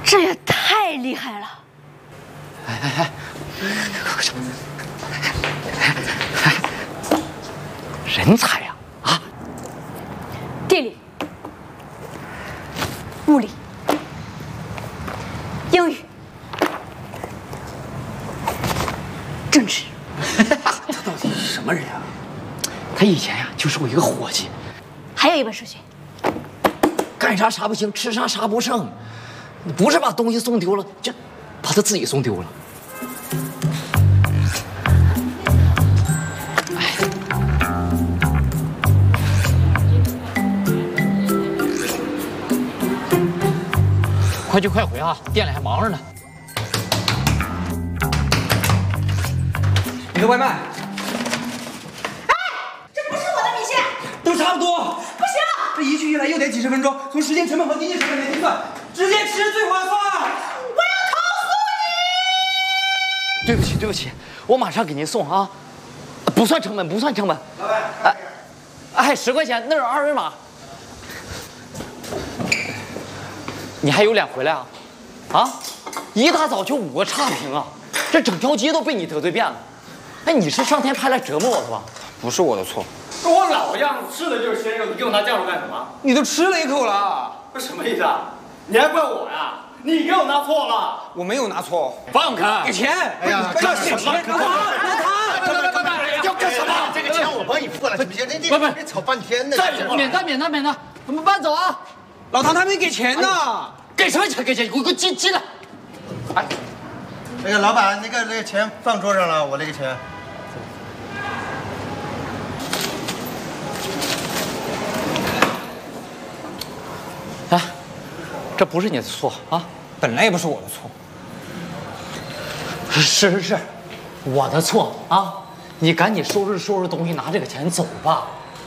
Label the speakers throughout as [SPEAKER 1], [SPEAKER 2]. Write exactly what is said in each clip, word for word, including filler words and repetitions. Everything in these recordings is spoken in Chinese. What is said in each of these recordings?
[SPEAKER 1] 这也太厉害了！
[SPEAKER 2] 哎哎哎，人才呀！啊，
[SPEAKER 1] 地理、物理、英语、政治。
[SPEAKER 2] 他到底是什么人啊？他以前呀就是我一个伙计。
[SPEAKER 1] 还有一本数学。
[SPEAKER 2] 干啥啥不行，吃啥啥不剩。不是把东西送丢了，就把他自己送丢了。哎，快去快回啊！店里还忙着呢。
[SPEAKER 3] 你的外卖。
[SPEAKER 4] 哎，这不是我的米线。
[SPEAKER 3] 都差不多。
[SPEAKER 4] 不行，
[SPEAKER 3] 这一去一来又得几十分钟，从时间成本和经济成本来计算，直接吃最划算。
[SPEAKER 4] 我要投诉
[SPEAKER 2] 你！对不起，对不起，我马上给您送啊，不算成本，不算成本。
[SPEAKER 3] 老板，
[SPEAKER 2] 哎，哎，十块钱，那有二维码。你还有脸回来啊？啊！一大早就五个差评啊，这整条街都被你得罪遍了。哎，你是上天派来折磨我的吧？
[SPEAKER 3] 不是我的错。
[SPEAKER 5] 我老样子吃的就是鲜肉，你给我拿酱肉干什么？
[SPEAKER 3] 你都吃了一口了，
[SPEAKER 5] 这什么意思啊？你还怪我呀？你给我拿错了，
[SPEAKER 3] 我没有拿错。
[SPEAKER 5] 放开！
[SPEAKER 3] 给钱！
[SPEAKER 5] 哎呀，
[SPEAKER 3] 要钱！
[SPEAKER 5] 什么？
[SPEAKER 3] 让他！
[SPEAKER 5] 要干什么？
[SPEAKER 6] 这个钱我帮你付了，行不行？这这别吵半天呢。
[SPEAKER 2] 免单，免单，免单，我们搬走啊！
[SPEAKER 3] 老唐他没给钱呢。
[SPEAKER 2] 给什么钱？给钱！给我给我进进来！
[SPEAKER 6] 哎，那个老板，那个那个钱放桌上了，我那个钱。
[SPEAKER 2] 哎，这不是你的错啊，
[SPEAKER 3] 本来也不是我的错。
[SPEAKER 2] 是是是，我的错啊！你赶紧收拾收拾东西，拿这个钱走吧。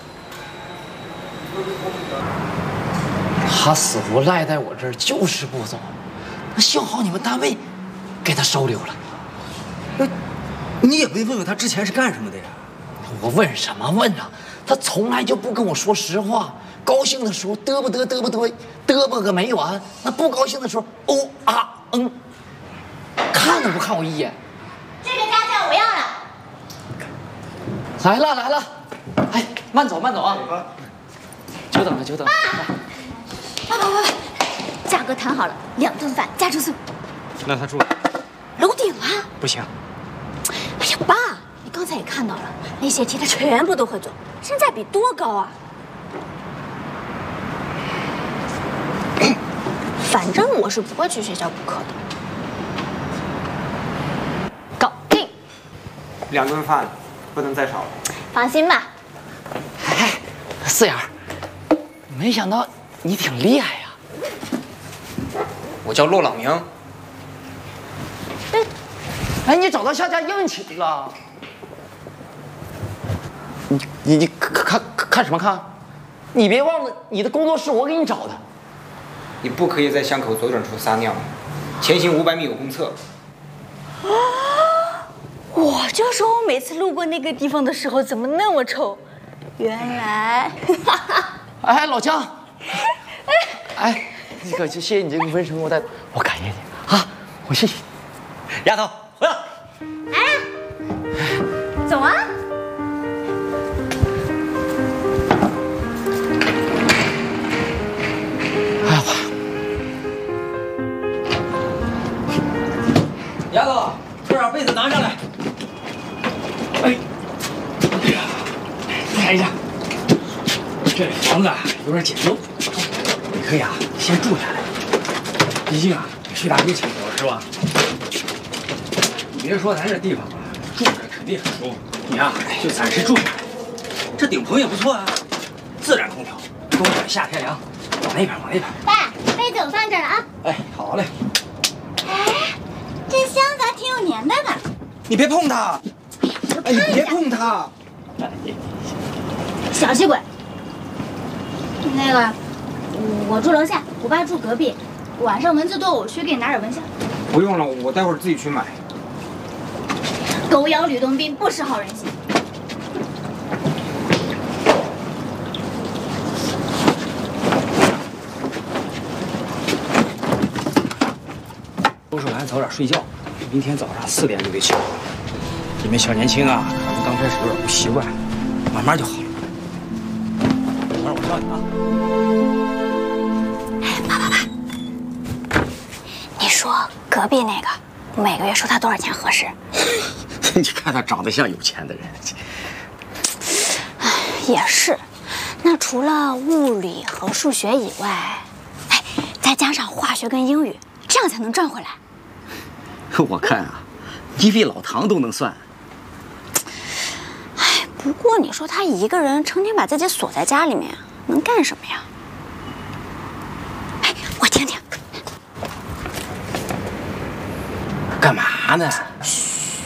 [SPEAKER 2] 他死活赖在我这儿，就是不走。那幸好你们单位给他收留了。
[SPEAKER 3] 那，你也没问问他之前是干什么的呀？
[SPEAKER 2] 我问什么问啊？他从来就不跟我说实话。高兴的时候嘚啵嘚嘚啵嘚，嘚啵个没完。那不高兴的时候，哦啊嗯，看都不看我一眼。
[SPEAKER 4] 这个家教我要了。
[SPEAKER 2] 来了来了，哎，慢走慢走啊！久等了久等了。
[SPEAKER 1] 爸爸爸爸，价格谈好了，两顿饭加住宿。
[SPEAKER 3] 那他住
[SPEAKER 1] 楼顶啊？
[SPEAKER 3] 不行。
[SPEAKER 1] 哎呀，爸，你刚才也看到了，那些题他全部都会做，性价比多高啊！反正我是不会去学校补课的。搞定。
[SPEAKER 3] 两顿饭，不能再少了。
[SPEAKER 1] 放心吧。
[SPEAKER 2] 哎，四眼儿，没想到你挺厉害呀。
[SPEAKER 3] 我叫骆老明。
[SPEAKER 2] 哎，哎，你找到下家硬气了。你你你看看看什么看？你别忘了，你的工作室我给你找的。
[SPEAKER 3] 你不可以在巷口左转处撒尿，前行五百米有公厕。
[SPEAKER 1] 啊！我就说我每次路过那个地方的时候怎么那么臭，原来……
[SPEAKER 2] 哎，老姜，哎，那个谢谢你这个纹身给我带，我感谢你啊，我谢谢你。丫头回来。
[SPEAKER 1] 哎，走啊！
[SPEAKER 2] 哎呀！
[SPEAKER 3] 丫头，这把被子拿上来。
[SPEAKER 5] 哎，哎呀，看一下，这房子啊有点简陋，你可以啊先住下来。毕竟啊，你睡大街请客是吧？你别说咱这地方啊，住着肯定很舒服。你啊就暂时住下来。这顶棚也不错啊，自然空调，冬暖夏天凉。往那边，往那边。
[SPEAKER 1] 爸，被子我放这儿了啊。
[SPEAKER 5] 哎，好嘞。
[SPEAKER 1] 哎，这箱子还挺有年代的。
[SPEAKER 3] 你别碰它！哎，你别碰它！
[SPEAKER 1] 小气鬼。那个，我住楼下，我爸住隔壁。晚上蚊子多，我去给你拿点蚊香。
[SPEAKER 3] 不用了，我待会儿自己去买。
[SPEAKER 1] 狗咬吕洞宾，不识好人心。
[SPEAKER 5] 收拾完早点睡觉，明天早上四点就得起床。你们小年轻啊，可能刚开始有点不习惯，慢慢就好了。等会儿我叫你啊。
[SPEAKER 1] 哎，爸爸爸，你说隔壁那个，每个月收他多少钱合适？
[SPEAKER 5] 你看他长得像有钱的人。
[SPEAKER 1] 哎，也是。那除了物理和数学以外，哎，再加上化学跟英语，这样才能赚回来。
[SPEAKER 5] 我看啊，你比老唐都能算。
[SPEAKER 1] 哎，不过你说他一个人成天把自己锁在家里面，能干什么呀？哎，我听听。
[SPEAKER 5] 干嘛呢？